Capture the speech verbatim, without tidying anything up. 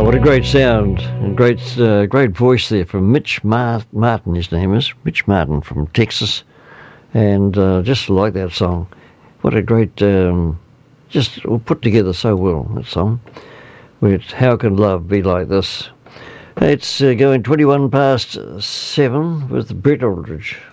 What a great sound and great uh, great voice there from Mitch Mar- Martin, his name is. Mitch Martin from Texas. And uh, just like that song. What a great, um, just put together so well, that song. It's How Can Love Be Like This? It's uh, going twenty-one past seven with Brett Aldridge.